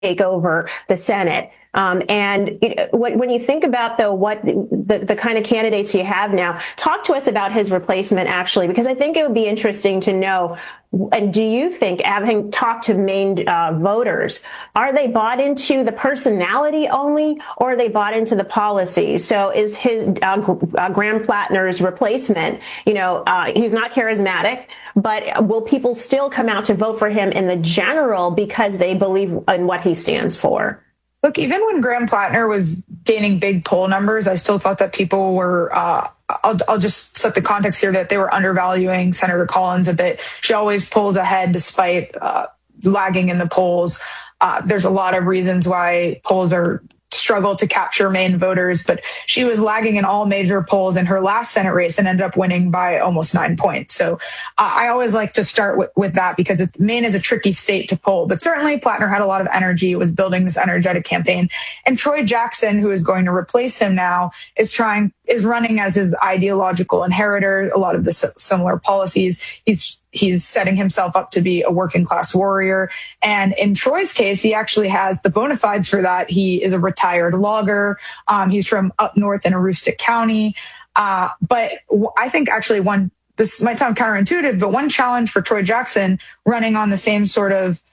take over the Senate. And when you think about, though, what the kind of candidates you have now, talk to us about his replacement, actually, because I think it would be interesting to know. And do you think, having talked to Maine voters, are they bought into the personality only, or are they bought into the policy? So is his Graham Plattner's replacement, he's not charismatic, but will people still come out to vote for him in the general because they believe in what he stands for? Look, even when Graham Plattner was gaining big poll numbers, I still thought that people were, I'll just set the context here, that they were undervaluing Senator Collins a bit. She always pulls ahead despite lagging in the polls. There's a lot of reasons why polls struggle to capture Maine voters, but she was lagging in all major polls in her last Senate race and ended up winning by almost 9 points. So I always like to start with that, because Maine is a tricky state to poll. But certainly Plattner had a lot of energy, was building this energetic campaign. And Troy Jackson, who is going to replace him now, is running as his ideological inheritor, a lot of the similar policies. He's setting himself up to be a working class warrior. And in Troy's case, he actually has the bona fides for that. He is a retired logger. He's from up north in Aroostook County. But I think actually this might sound counterintuitive, but one challenge for Troy Jackson running on the same sort of,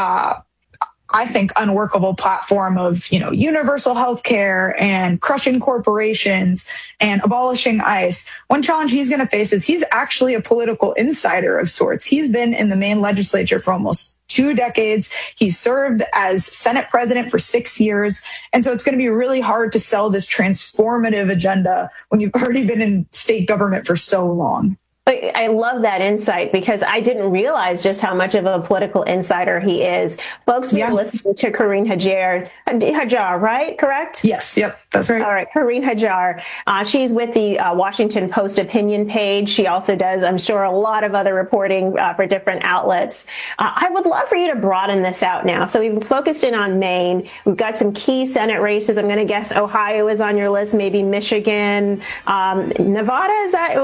I think, unworkable platform of, universal health care and crushing corporations and abolishing ICE. One challenge he's going to face is he's actually a political insider of sorts. He's been in the Maine legislature for almost 2 decades. He served as Senate president for 6 years. And so it's going to be really hard to sell this transformative agenda when you've already been in state government for so long. I love that insight, because I didn't realize just how much of a political insider he is. Folks, we're listening to Karine Hajjar, right? Correct? Yes. Yep. That's right. All right. Karine Hajjar. She's with the Washington Post opinion page. She also does, I'm sure, a lot of other reporting for different outlets. I would love for you to broaden this out now. So we've focused in on Maine. We've got some key Senate races. I'm going to guess Ohio is on your list, maybe Michigan, Nevada.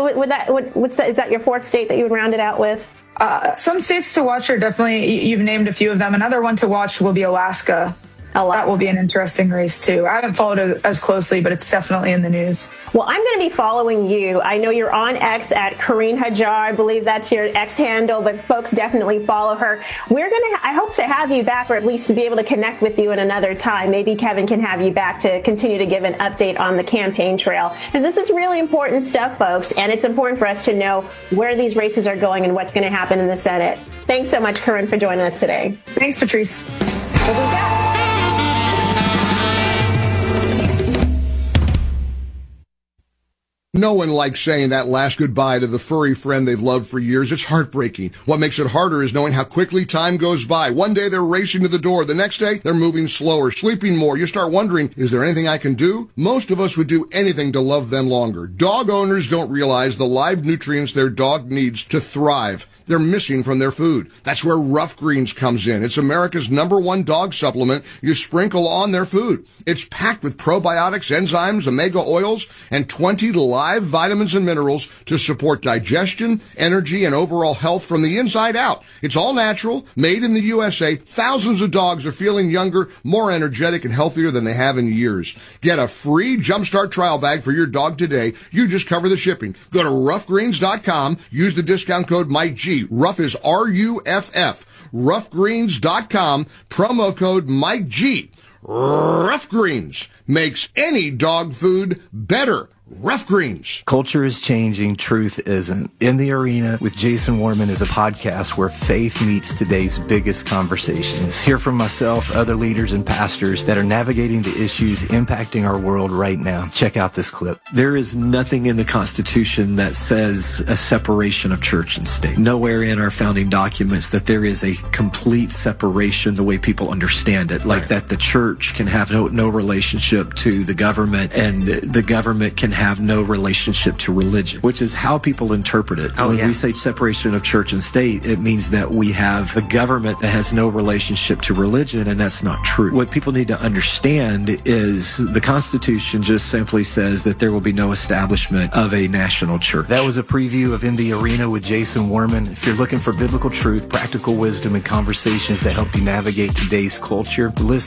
Is that your fourth state that you would round it out with? Some states to watch are definitely, you've named a few of them. Another one to watch will be Alaska. That will be an interesting race, too. I haven't followed it as closely, but it's definitely in the news. Well, I'm going to be following you. I know you're on X at Karine Hajjar. I believe that's your X handle, but folks definitely follow her. I hope to have you back, or at least to be able to connect with you in another time. Maybe Kevin can have you back to continue to give an update on the campaign trail. And this is really important stuff, folks, and it's important for us to know where these races are going and what's going to happen in the Senate. Thanks so much, Karine, for joining us today. Thanks, Patrice. We'll be back. No one likes saying that last goodbye to the furry friend they've loved for years. It's heartbreaking. What makes it harder is knowing how quickly time goes by. One day they're racing to the door. The next day they're moving slower, sleeping more. You start wondering, is there anything I can do? Most of us would do anything to love them longer. Dog owners don't realize the live nutrients their dog needs to thrive. They're missing from their food. That's where Rough Greens comes in. It's America's #1 dog supplement you sprinkle on their food. It's packed with probiotics, enzymes, omega oils, and 20 live vitamins and minerals to support digestion, energy, and overall health from the inside out. It's all natural, made in the USA. Thousands of dogs are feeling younger, more energetic, and healthier than they have in years. Get a free Jumpstart trial bag for your dog today. You just cover the shipping. Go to roughgreens.com. Use the discount code MikeG. Rough is RUFF. Roughgreens.com. Promo code MikeG. Rough Greens makes any dog food better. Rough Greens. Culture is changing, truth isn't. In the Arena with Jason Warman is a podcast where faith meets today's biggest conversations. Hear from myself, other leaders and pastors that are navigating the issues impacting our world right now. Check out this clip. There is nothing in the Constitution that says a separation of church and state. Nowhere in our founding documents that there is a complete separation the way people understand it, like that the church can have no relationship to the government, and the government can have no relationship to religion, which is how people interpret it. When we say separation of church and state, it means that we have the government that has no relationship to religion, and that's not true. What people need to understand is the Constitution just simply says that there will be no establishment of a national church. That was a preview of In the Arena with Jason Warman. If you're looking for biblical truth, practical wisdom, and conversations that help you navigate today's culture, listen